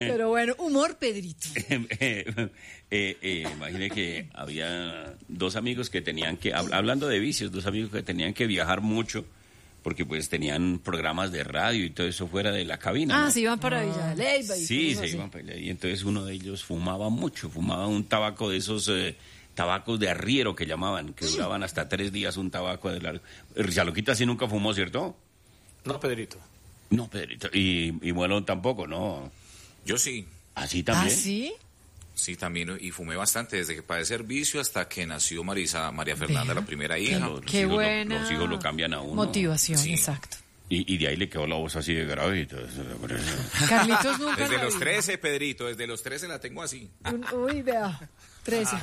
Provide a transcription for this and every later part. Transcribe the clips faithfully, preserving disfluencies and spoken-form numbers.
Pero bueno, humor, Pedrito. eh, eh, eh, imagine que había dos amigos que tenían que, hablando de vicios, dos amigos que tenían que viajar mucho, porque pues tenían programas de radio y todo eso fuera de la cabina. Ah, ¿no? se iban para Villa de Leyva. Y Sí, se así. iban para allá. Y entonces uno de ellos fumaba mucho, fumaba un tabaco de esos eh, tabacos de arriero que llamaban, que duraban hasta tres días un tabaco de largo. Richaloquita sí nunca fumó, ¿cierto? No, Pedrito. No, Pedrito. Y, y bueno, tampoco, ¿no? Yo sí, ¿Así también? ¿Ah, sí? sí también, y fumé bastante, desde que padecé el vicio hasta que nació Marisa, María Fernanda, Vea. la primera Que hija. los, Qué hijos lo- buena los hijos lo cambian a uno. motivación, Sí. exacto. Y, y de ahí le quedó la voz así de grave y todo eso. por eso. Carlitos nunca Desde la los vi. trece, Pedrito, desde los trece la tengo así. Un- Uy, vea, trece.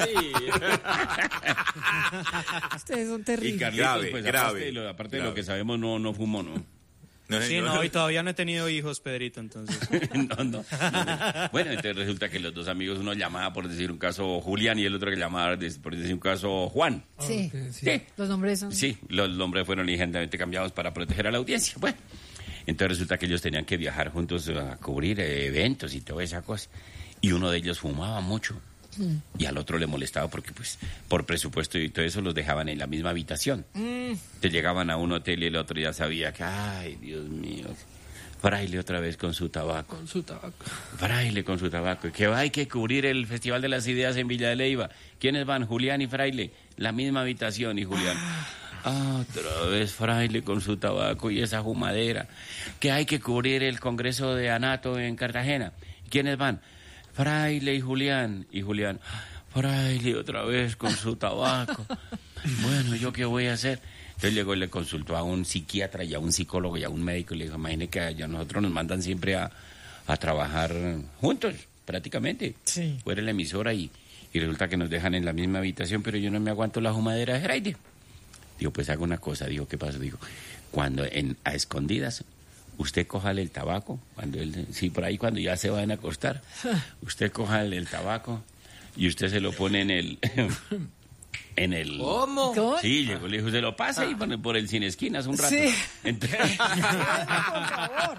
Ustedes son Y terribles. Carlitos, Grave, pues grave, aparte, de lo, aparte de lo grave. que sabemos, no, no fumó, ¿no? No, Sí, señor. no, y todavía no he tenido hijos, Pedrito, entonces. no, no, no. Bueno, entonces resulta que los dos amigos, uno llamaba por decir un caso Julián y el otro que llamaba por decir un caso Juan. Sí, Sí. los nombres son... Sí, los nombres fueron ligeramente cambiados para proteger a la audiencia. Bueno, entonces resulta que ellos tenían que viajar juntos a cubrir eh, eventos y toda esa cosa. Y uno de ellos fumaba mucho. Y al otro le molestaba porque, pues, por presupuesto y todo eso los dejaban en la misma habitación. Te llegaban a un hotel y el otro ya sabía que, ay, Dios mío, Fraile otra vez con su tabaco. Con su tabaco. Fraile con su tabaco. Que va, hay que cubrir el Festival de las Ideas en Villa de Leyva. ¿Quiénes van? Julián y Fraile. La misma habitación y Julián. Ah, otra vez Fraile con su tabaco y esa fumadera. Que hay que cubrir el Congreso de Anato en Cartagena. ¿Quiénes van? Fraile y Julián. Y Julián, Fraile otra vez con su tabaco. Bueno, ¿yo qué voy a hacer? Entonces llegó y le consultó a un psiquiatra y a un psicólogo y a un médico y le dijo, imagine que a nosotros nos mandan siempre a, a trabajar juntos, prácticamente. Sí. Fuera la emisora y, y resulta que nos dejan en la misma habitación, pero yo no me aguanto la fumadera de Fraile. Digo, pues hago una cosa. Digo, ¿qué pasa? Digo, cuando en, a escondidas... Usted cójale el tabaco, cuando él, sí, por ahí cuando ya se van a acostar, usted cójale el tabaco y usted se lo pone en el... En el... ¿Cómo? ¿Cómo? Sí, llegó, le dijo, se lo pasa y pone por el sin esquinas un rato. Sí. Entonces- Por favor.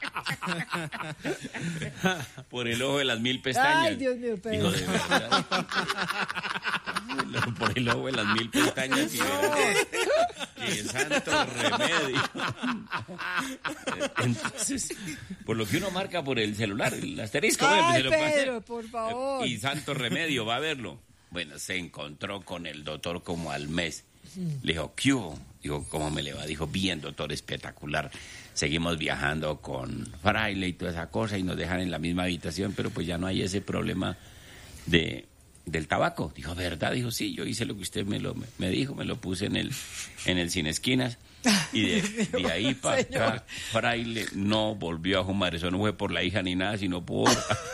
por el ojo de las mil pestañas. Ay, Dios mío, Pedro. Dijo, de verdad. Por el ojo de las mil pestañas y verás que santo remedio. Entonces, por lo que uno marca por el celular, el asterisco, Ay, bueno, se lo pasé. Pedro, por favor. Y santo remedio, va a verlo. Bueno, se encontró con el doctor como al mes. Le dijo, ¿qué hubo? Dijo, ¿cómo me le va? Dijo, bien, doctor, espectacular. Seguimos viajando con Fraile y toda esa cosa y nos dejan en la misma habitación, pero pues ya no hay ese problema de, del tabaco. Dijo, ¿verdad? Dijo, sí, yo hice lo que usted me, lo, me, me dijo, me lo puse en el, en el sin esquinas. Y de, de ahí para acá, Fraile no volvió a fumar. Eso no fue por la hija ni nada, sino por...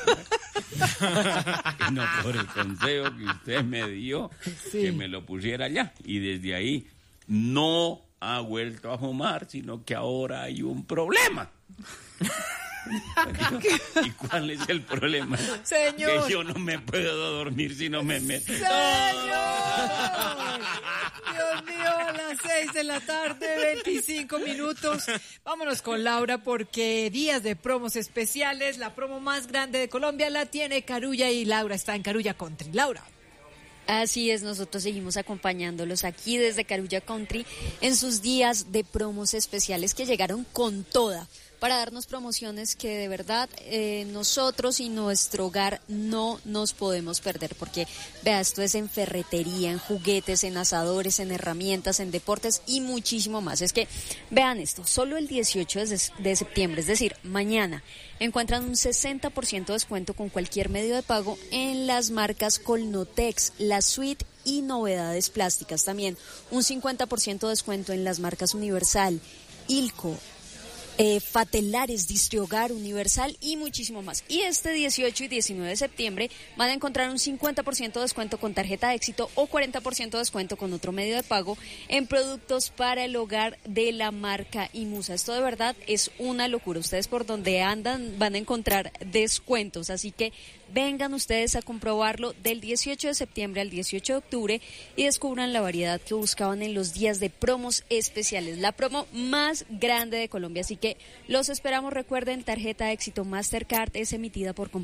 y no por el consejo que usted me dio, Sí. que me lo pusiera allá. Y desde ahí no ha vuelto a fumar, sino que ahora hay un problema. ¿Y cuál es el problema? Señor. Que yo no me puedo dormir si no me meto. ¡Señor! Dios mío, a las seis de la tarde, veinticinco minutos. Vámonos con Laura porque días de promos especiales. La promo más grande de Colombia la tiene Carulla y Laura está en Carulla Country. Laura. Así es, nosotros seguimos acompañándolos aquí desde Carulla Country en sus días de promos especiales que llegaron con toda para darnos promociones que de verdad eh, nosotros y nuestro hogar no nos podemos perder, porque vea, esto es en ferretería, en juguetes, en asadores, en herramientas, en deportes y muchísimo más. Es que vean esto, solo el dieciocho de septiembre, es decir, mañana, encuentran un sesenta por ciento de descuento con cualquier medio de pago en las marcas Colnotex, La Suite y Novedades Plásticas. También un cincuenta por ciento de descuento en las marcas Universal, Ilco, Eh, Fatelares, Distriogar, Universal y muchísimo más. Y este dieciocho y diecinueve de septiembre van a encontrar un cincuenta por ciento de descuento con tarjeta de éxito o cuarenta por ciento de descuento con otro medio de pago en productos para el hogar de la marca Imusa. Esto de verdad es una locura. Ustedes por donde andan van a encontrar descuentos, así que vengan ustedes a comprobarlo del dieciocho de septiembre al dieciocho de octubre y descubran la variedad que buscaban en los días de promos especiales. La promo más grande de Colombia, así que que los esperamos. Recuerden, tarjeta Éxito Mastercard es emitida por